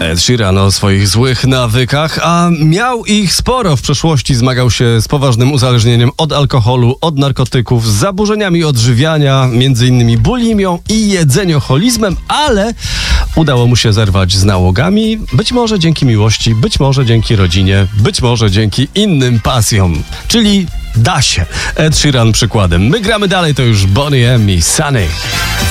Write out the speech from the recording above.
Ed Sheeran o swoich złych nawykach, a miał ich sporo. W przeszłości zmagał się z poważnym uzależnieniem od alkoholu, od narkotyków, z zaburzeniami odżywiania, m.in. bulimią i jedzenioholizmem, ale udało mu się zerwać z nałogami, być może dzięki miłości, być może dzięki rodzinie, być może dzięki innym pasjom, czyli da się. Ed Sheeran przykładem. My gramy dalej, to już Boney M i Sunny.